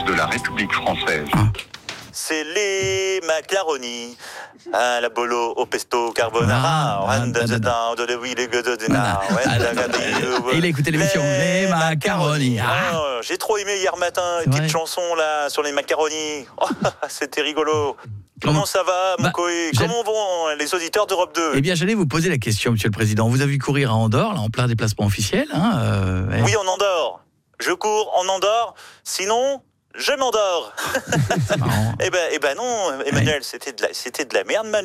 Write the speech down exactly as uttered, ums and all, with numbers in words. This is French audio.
de la République française. Ah. C'est les macaronis. Ah, la bolo au pesto carbonara. Ah, ah, Et il a écouté l'émission. Les macaronis. Ah. Oh, j'ai trop aimé hier matin C'est une petite vrai. chanson là sur les macaronis. Oh, c'était rigolo. Comment- Comment ça va, mon Bah, coé j'ai- Comment vont les auditeurs d'Europe deux? Eh bien, j'allais vous poser la question, Monsieur le Président. Vous avez vu courir à Andorre, là, en plein déplacement officiel, hein, euh, eh. Oui, on endort. Je cours, on endort. Sinon, je m'endors. C'est marrant. Eh ben, eh ben non, Emmanuel, c'était de la, c'était de la merde, Manu.